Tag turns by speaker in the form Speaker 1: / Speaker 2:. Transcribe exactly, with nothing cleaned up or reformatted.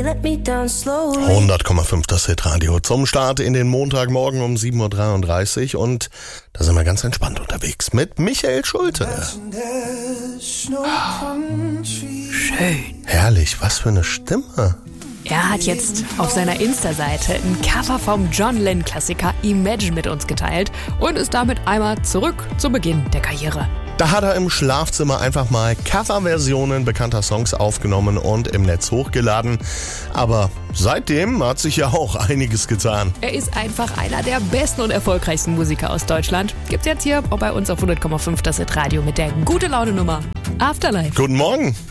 Speaker 1: hundert Komma fünf das Hitradio zum Start in den Montagmorgen um sieben Uhr dreiunddreißig und da sind wir ganz entspannt unterwegs mit Michael Schulte.
Speaker 2: Schön.
Speaker 1: Herrlich, was für eine Stimme.
Speaker 2: Er hat jetzt auf seiner Insta-Seite ein Cover vom John Lennon-Klassiker Imagine mit uns geteilt und ist damit einmal zurück zu Beginn der Karriere.
Speaker 1: Da hat er im Schlafzimmer einfach mal Coverversionen bekannter Songs aufgenommen und im Netz hochgeladen. Aber seitdem hat sich ja auch einiges getan.
Speaker 2: Er ist einfach einer der besten und erfolgreichsten Musiker aus Deutschland. Gibt's jetzt hier bei uns auf hundert Komma fünf das Hitradio mit der Gute-Laune-Nummer Afterlife.
Speaker 1: Guten Morgen.